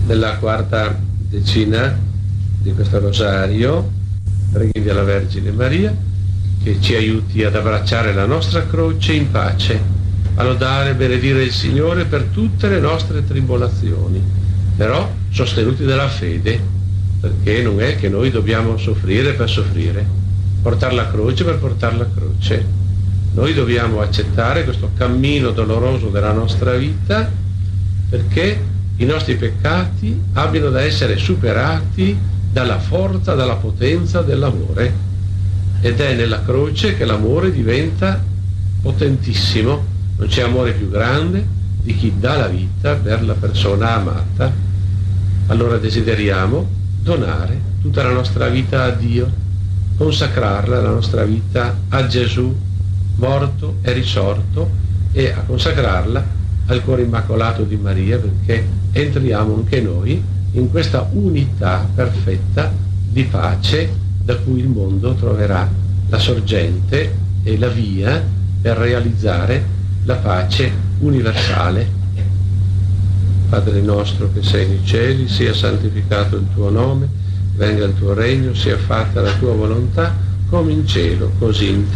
nella quarta decina di questo rosario, preghi alla Vergine Maria che ci aiuti ad abbracciare la nostra croce in pace, a lodare e benedire il Signore per tutte le nostre tribolazioni, però sostenuti dalla fede, perché non è che noi dobbiamo soffrire per soffrire, portare la croce per portare la croce. Noi dobbiamo accettare questo cammino doloroso della nostra vita perché i nostri peccati abbiano da essere superati dalla forza, dalla potenza dell'amore. Ed è nella croce che l'amore diventa potentissimo. Non c'è amore più grande di chi dà la vita per la persona amata. Allora desideriamo donare tutta la nostra vita a Dio, consacrarla, la nostra vita, a Gesù, morto e risorto, e a consacrarla al cuore immacolato di Maria, perché entriamo anche noi in questa unità perfetta di pace da cui il mondo troverà la sorgente e la via per realizzare la pace universale. Padre nostro che sei nei cieli, sia santificato il tuo nome, venga il tuo regno, sia fatta la tua volontà, come in cielo, così in terra.